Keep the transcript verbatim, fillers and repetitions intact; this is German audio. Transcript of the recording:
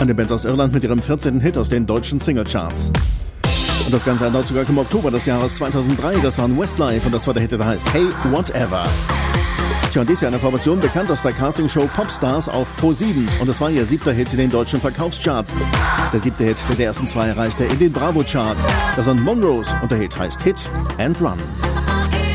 Eine Band aus Irland mit ihrem vierzehnten Hit aus den deutschen Singlecharts. Und das Ganze erneut sogar im Oktober des Jahres zweitausenddrei. Das waren Westlife und das war der Hit, der heißt Hey Whatever. Tja, und dies ist ja eine Formation bekannt aus der Castingshow Popstars auf Pro sieben. Und das war ihr siebter Hit in den deutschen Verkaufscharts. Der siebte Hit, der die ersten zwei erreichte in den Bravo-Charts. Das sind Monrose und der Hit heißt Hit and Run.